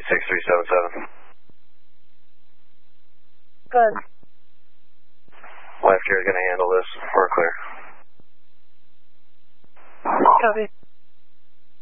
6377. Good. Life care is going to handle this. We're clear. Copy.